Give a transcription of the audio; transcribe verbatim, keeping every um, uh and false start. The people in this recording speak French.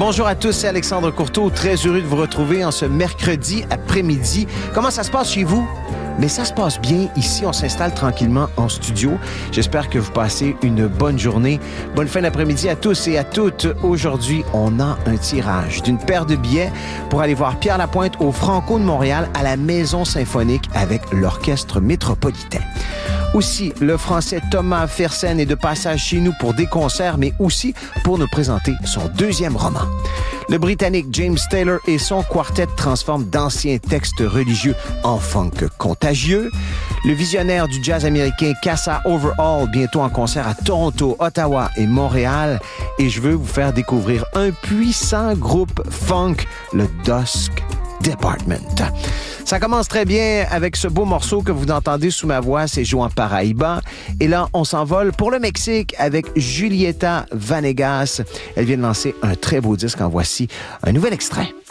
Bonjour à tous, c'est Alexandre Courteau. Très heureux de vous retrouver en ce mercredi après-midi. Comment ça se passe chez vous? Mais ça se passe bien. Ici, on s'installe tranquillement en studio. J'espère que vous passez une bonne journée. Bonne fin d'après-midi à tous et à toutes. Aujourd'hui, on a un tirage d'une paire de billets pour aller voir Pierre Lapointe au Franco de Montréal à la Maison Symphonique avec l'Orchestre Métropolitain. Aussi, le Français Thomas Fersen est de passage chez nous pour des concerts, mais aussi pour nous présenter son deuxième roman. Le Britannique James Taylor et son quartet transforment d'anciens textes religieux en funk contagieux. Le visionnaire du jazz américain Casa Overall, bientôt en concert à Toronto, Ottawa et Montréal. Et je veux vous faire découvrir un puissant groupe funk, le Dusk Department. Ça commence très bien avec ce beau morceau que vous entendez sous ma voix, c'est Joan Paraíba. Et là, on s'envole pour le Mexique avec Julieta Vanegas. Elle vient de lancer un très beau disque, en voici un nouvel extrait.